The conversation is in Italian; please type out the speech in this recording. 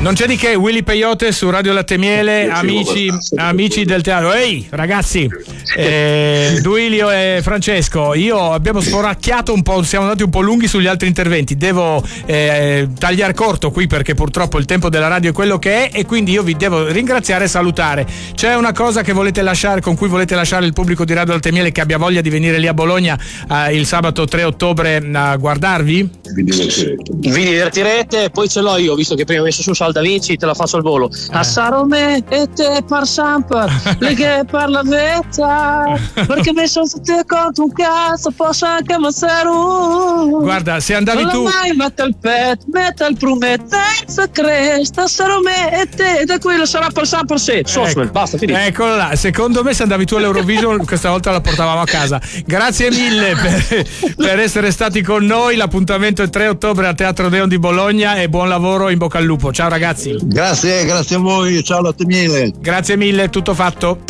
Non c'è di che, Willy Peyote su Radio Latte Miele, amici del teatro. Ehi ragazzi, Duilio e Francesco, abbiamo sforacchiato un po', siamo andati un po' lunghi sugli altri interventi, devo tagliare corto qui perché purtroppo il tempo della radio è quello che è, e quindi io vi devo ringraziare e salutare. C'è una cosa che volete lasciare, con cui volete lasciare il pubblico di Radio Latte Miele che abbia voglia di venire lì a Bologna il sabato 3 ottobre a guardarvi? Vi divertirete, poi ce l'ho io, visto che prima ho messo su Sal Da Vinci, te la faccio al volo. Assarome e te par sempre, le che parla vetta, perché mi sono tutte contro un cazzo, posso anche ammazzare un. Guarda, se andavi tu. Mai mette il pet, mette il promettenza, cresta, Assarome e te, ed è quello sarà per sempre se. Basta, finito. Eccolo là, secondo me se andavi tu all'Eurovision questa volta la portavamo a casa. Grazie mille per essere stati con noi, l'appuntamento è 3 ottobre al Teatro Deon di Bologna e buon lavoro, in bocca al lupo. Ciao ragazzi. Grazie a voi, ciao Latte Miele. Grazie mille, tutto fatto.